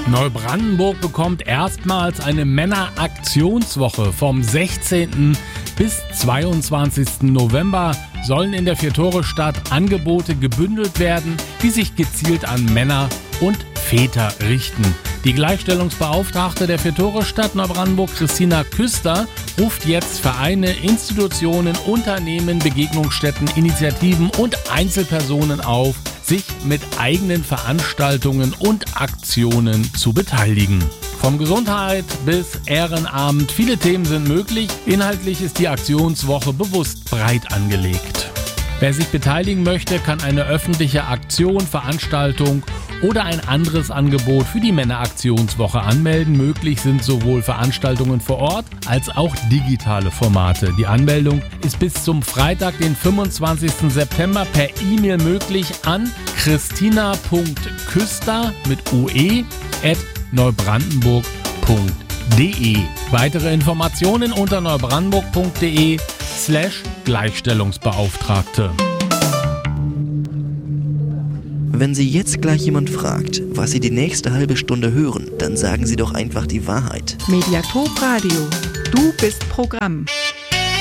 Neubrandenburg bekommt erstmals eine Männeraktionswoche. Vom 16. bis 22. November sollen in der Vier-Tore-Stadt Angebote gebündelt werden, die sich gezielt an Männer und Väter richten. Die Gleichstellungsbeauftragte der Vier-Tore-Stadt Neubrandenburg, Christina Küster, ruft jetzt Vereine, Institutionen, Unternehmen, Begegnungsstätten, Initiativen und Einzelpersonen auf, sich mit eigenen Veranstaltungen und Aktionen zu beteiligen. Von Gesundheit bis Ehrenamt, viele Themen sind möglich. Inhaltlich ist die Aktionswoche bewusst breit angelegt. Wer sich beteiligen möchte, kann eine öffentliche Aktion, Veranstaltung oder ein anderes Angebot für die Männeraktionswoche anmelden. Möglich sind sowohl Veranstaltungen vor Ort als auch digitale Formate. Die Anmeldung ist bis zum Freitag, den 25. September per E-Mail möglich an christina.küster mit ue@neubrandenburg.de. Weitere Informationen unter neubrandenburg.de/Gleichstellungsbeauftragte. Wenn Sie jetzt gleich jemand fragt, was Sie die nächste halbe Stunde hören, dann sagen Sie doch einfach die Wahrheit. Mediathek Radio. Du bist Programm.